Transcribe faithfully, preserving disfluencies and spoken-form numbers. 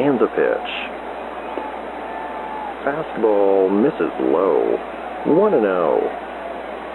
And the pitch. Fastball misses low. one and oh.